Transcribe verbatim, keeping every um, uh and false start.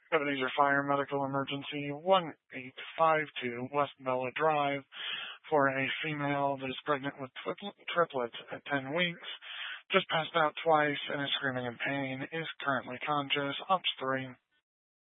Ebenezer Fire Medical Emergency one eight five two West Bella Drive for a female that is pregnant with triplets at ten weeks. Just passed out twice and is screaming in pain. Is currently conscious. Ops three.